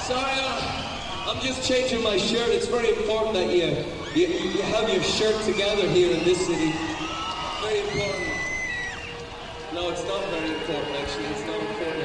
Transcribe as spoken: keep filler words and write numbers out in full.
Sorry, uh, I'm just changing my shirt. It's very important that you, you you have your shirt together here in this city. Very important. No, it's not very important, actually. It's not.